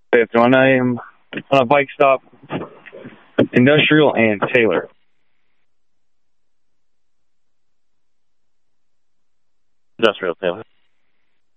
It's when I am on a bike stop, Industrial and Taylor. Industrial, Taylor.